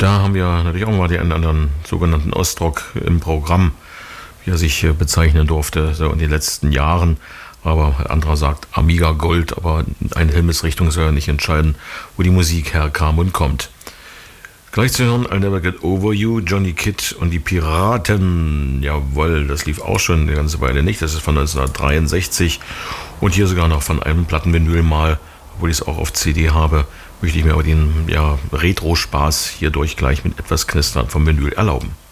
Da haben wir natürlich auch mal den anderen sogenannten Ostrock im Programm, wie er sich bezeichnen durfte, so in den letzten Jahren. Aber ein anderer sagt Amiga Gold, aber eine Himmelsrichtung soll ja nicht entscheiden, wo die Musik herkam und kommt. Gleich zu hören, I'll Never Get Over You, Johnny Kidd und die Piraten. Jawohl, das lief auch schon eine ganze Weile nicht. Das ist von 1963 und hier sogar noch von einem Plattenvinyl mal, obwohl ich es auch auf CD habe, möchte ich mir aber den Retro-Spaß hierdurch gleich mit etwas Knistern vom Vinyl erlauben.